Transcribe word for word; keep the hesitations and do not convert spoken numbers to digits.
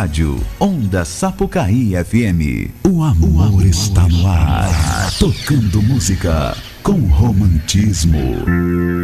rádio, Onda Sapucaí F M. O amor, o amor está no ar, tocando música com romantismo.